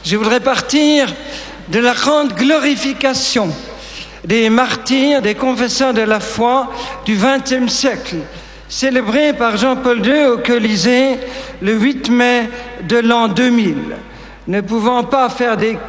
Je voudrais partir de la grande glorification des martyrs, des confesseurs de la foi du XXe siècle, célébrée par Jean-Paul II au Colisée le 8 mai de l'an 2000. Ne pouvant pas faire des